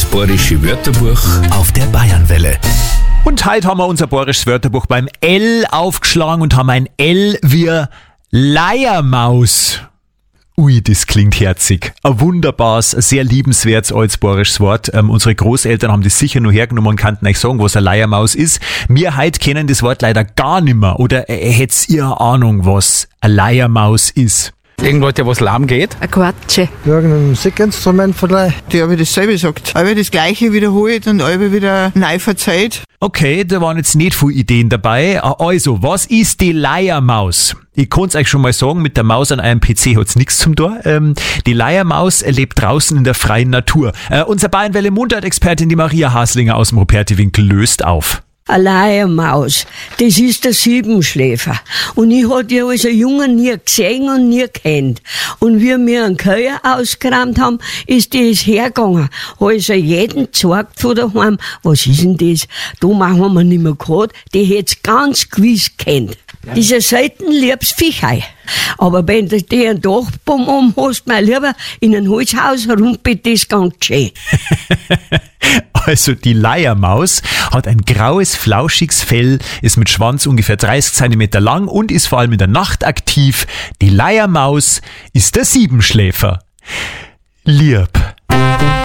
Das bayerische Wörterbuch auf der Bayernwelle. Und heute haben wir unser bayerisches Wörterbuch beim L aufgeschlagen und haben ein L wie Leiermaus. Ui, das klingt herzig. Ein wunderbares, sehr liebenswertes altes bayerisches Wort. Unsere Großeltern haben das sicher nur hergenommen und kannten euch sagen, was eine Leiermaus ist. Wir heute kennen das Wort leider gar nicht mehr. Oder hättet ihr eine Ahnung, was eine Leiermaus ist? Irgendwas, der was lahm geht? Eine Quatsche. Irgendein Musikinstrument vielleicht. Die habe dasselbe gesagt. Aber das Gleiche wiederholt und alle wieder neu verzeiht. Okay, da waren jetzt nicht viele Ideen dabei. Also, was ist die Leiermaus? Ich kann's euch schon mal sagen, mit der Maus an einem PC hat's nichts zum Tor. Die Leiermaus lebt draußen in der freien Natur. Unser Bayernwelle-Mundart-Expertin, die Maria Haslinger aus dem Ruperti-Winkel, löst auf. Eine Leiermaus, das ist der Siebenschläfer. Und ich hab die als ein Junge nie gesehen und nie kennt. Und wie wir einen Köher ausgeräumt haben, ist das hergegangen. Also jeden gezeigt von daheim, was ist denn das? Da machen wir nicht mehr gehabt, die hätt's ganz gewiss kennt. Das ist ein selten liebes Viechei. Aber wenn du dir einen Dachbaum hast, mein Lieber, in ein Holzhaus rumpelt das ganz schön. Also die Leiermaus hat ein graues, flauschiges Fell, ist mit Schwanz ungefähr 30 cm lang und ist vor allem in der Nacht aktiv. Die Leiermaus ist der Siebenschläfer. Lieb.